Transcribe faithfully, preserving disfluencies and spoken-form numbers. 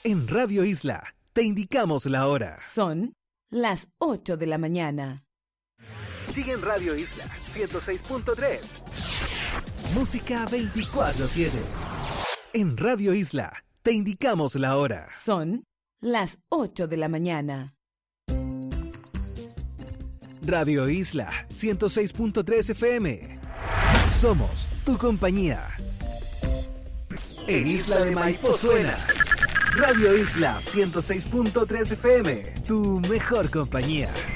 En Radio Isla te indicamos la hora. Son las ocho de la mañana. Sigue en Radio Isla ciento seis punto tres. Música veinticuatro siete. En Radio Isla te indicamos la hora. Son las ocho de la mañana. Radio Isla ciento seis punto tres F M. Somos tu compañía. En Isla de Maipo suena Radio Isla ciento seis punto tres F M, tu mejor compañía.